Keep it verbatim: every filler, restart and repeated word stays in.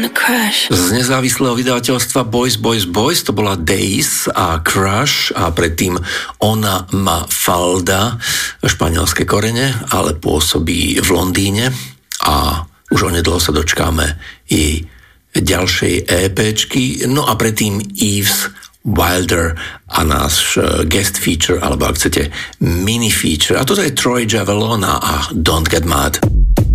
Z nezávislého vydavateľstva Boys, Boys, Boys to bola Days a Crush a predtým Ona ma falda, španielské korene, ale pôsobí v Londýne a už onedlho sa dočkáme jej ďalšej EPčky. No a predtým Yves Wilder a náš guest feature, alebo ak chcete mini feature. A toto je Troy Javelona a Don't Get Mad.